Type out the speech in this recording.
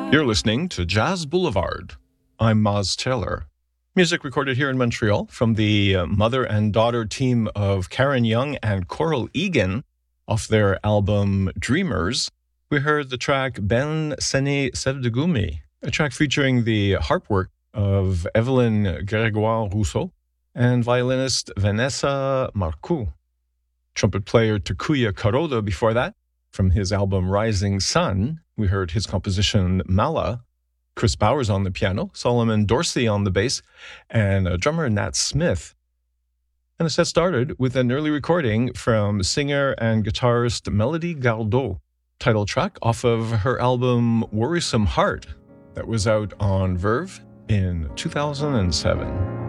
You're listening to Jazz Boulevard. I'm Maz Taylor. Music recorded here in Montreal from the mother and daughter team of Karen Young and Coral Egan off their album Dreamers. We heard the track Ben Sene Sevdegumi, a track featuring the harp work of Evelyn Grégoire Rousseau and violinist Vanessa Marcoux. Trumpet player Takuya Kuroda before that. From his album Rising Sun, we heard his composition Mala, Chris Bowers on the piano, Solomon Dorsey on the bass, and drummer Nat Smith. And the set started with an early recording from singer and guitarist Melody Gardot, title track off of her album Worrisome Heart that was out on Verve in 2007.